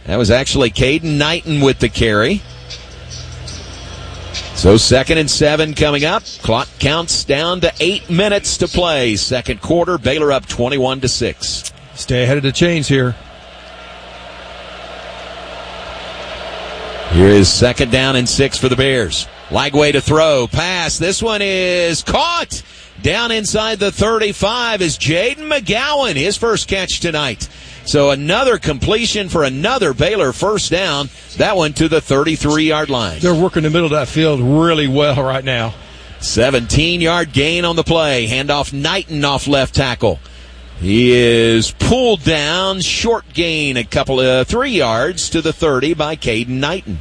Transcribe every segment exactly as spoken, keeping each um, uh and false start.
That was actually Caden Knighton with the carry. So second and seven coming up. Clock counts down to eight minutes to play. Second quarter, Baylor up twenty-one to six. Stay ahead of the chains here. Here is second down and six for the Bears. Lagway to throw. Pass. This one is caught. Down inside the thirty-five is Jaden McGowan. His first catch tonight. So another completion for another Baylor first down. That one to the thirty-three-yard line. They're working the middle of that field really well right now. seventeen-yard gain on the play. Handoff Knighton off left tackle. He is pulled down. Short gain, a couple of three yards to the thirty by Caden Knighton.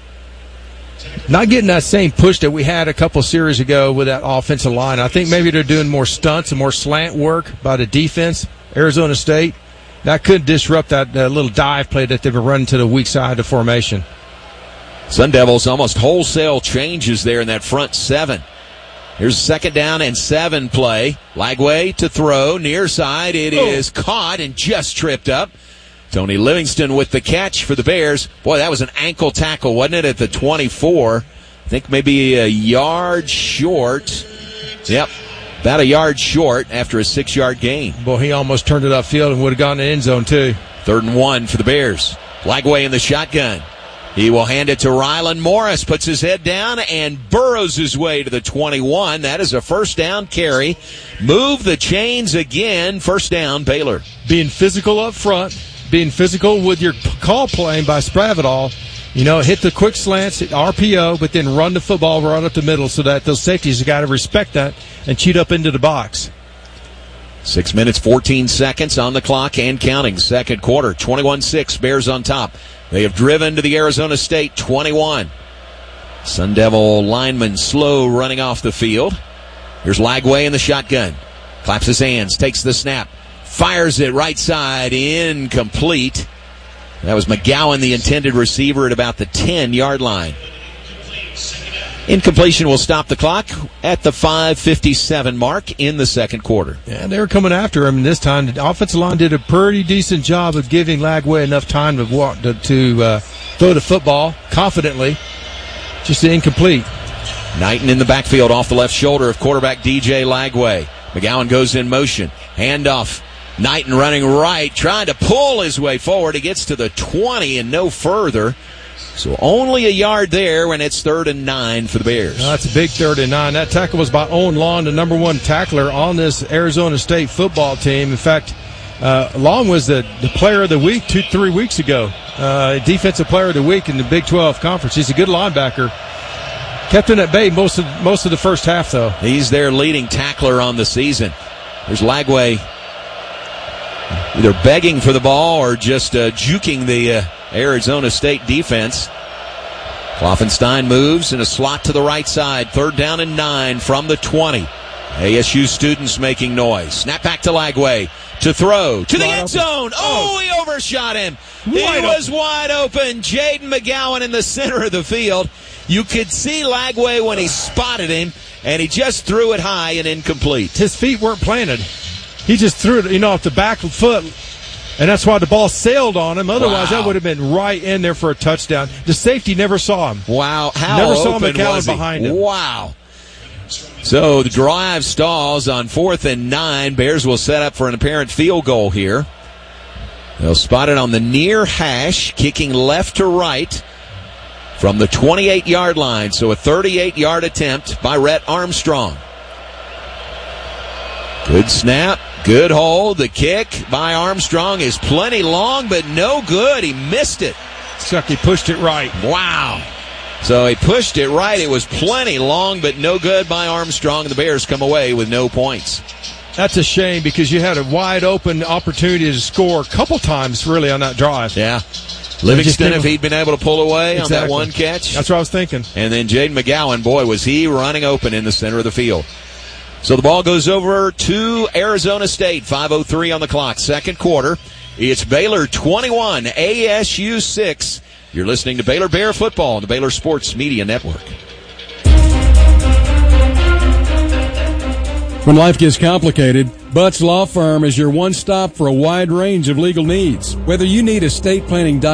Not getting that same push that we had a couple series ago with that offensive line. I think maybe they're doing more stunts and more slant work by the defense, Arizona State. That could disrupt that uh, little dive play that they've been running to the weak side of the formation. Sun Devils almost wholesale changes there in that front seven. Here's second down and seven play. Lagway to throw. Near side. It oh. is caught and just tripped up. Tony Livingston with the catch for the Bears. Boy, that was an ankle tackle, wasn't it, at the twenty-four? I think maybe a yard short. Yep, about a yard short after a six-yard gain. Boy, he almost turned it upfield and would have gone to the end zone, too. Third and one for the Bears. Lagway in the shotgun. He will hand it to Rylan Morris, puts his head down, and burrows his way to the twenty-one. That is a first down carry. Move the chains again. First down, Baylor. Being physical up front, being physical with your call playing by Spravedal. You know, hit the quick slants, hit R P O, but then run the football right up the middle so that those safeties have got to respect that and cheat up into the box. Six minutes, fourteen seconds on the clock and counting. Second quarter, twenty-one six, Bears on top. They have driven to the Arizona State twenty-one. Sun Devil lineman slow running off the field. Here's Lagway in the shotgun. Claps his hands, takes the snap, fires it right side, incomplete. That was McGowan, the intended receiver, at about the ten-yard line. Incompletion will stop the clock at the five fifty-seven mark in the second quarter. Yeah, they were coming after him this time. The offensive line did a pretty decent job of giving Lagway enough time to walk to, to uh, throw the football confidently. Just incomplete. Knighton in the backfield off the left shoulder of quarterback D J Lagway. McGowan goes in motion. Handoff. Knighton running right, trying to pull his way forward. He gets to the twenty and no further. So only a yard there when it's third and nine for the Bears. No, that's a big third and nine. That tackle was by Owen Long, the number one tackler on this Arizona State football team. In fact, uh, Long was the, the player of the week two, three weeks ago. Uh, defensive player of the week in the Big twelve Conference. He's a good linebacker. Kept him at bay most of, most of the first half, though. He's their leading tackler on the season. There's Lagway either begging for the ball or just uh, juking the uh, Arizona State defense. Kloffenstein moves in a slot to the right side. Third down and nine from the twenty. A S U students making noise. Snap back to Lagway to throw to the end zone. Oh, he overshot him. He was wide open. Jaden McGowan in the center of the field. You could see Lagway when he spotted him, and he just threw it high and incomplete. His feet weren't planted. He just threw it, you know, off the back foot, and that's why the ball sailed on him. Otherwise, wow. That would have been right in there for a touchdown. The safety never saw him. Wow. How never open saw McGowan was he? behind him. Wow. So the drive stalls on fourth and nine. Bears will set up for an apparent field goal here. They'll spot it on the near hash, kicking left to right from the twenty-eight-yard line. So a thirty-eight-yard attempt by Rhett Armstrong. Good snap, good hold. The kick by Armstrong is plenty long, but no good. He missed it. Suck, he pushed it right. Wow. So he pushed it right. It was plenty long, but no good by Armstrong. The Bears come away with no points. That's a shame because you had a wide open opportunity to score a couple times, really, on that drive. Yeah. Livingston, if he'd been able to pull away exactly. on that one catch. That's what I was thinking. And then Jaden McGowan, boy, was he running open in the center of the field. So the ball goes over to Arizona State. five oh three on the clock. Second quarter. It's Baylor twenty-one, A S U six. You're listening to Baylor Bear Football on the Baylor Sports Media Network. When life gets complicated, Butts Law Firm is your one stop for a wide range of legal needs. Whether you need estate planning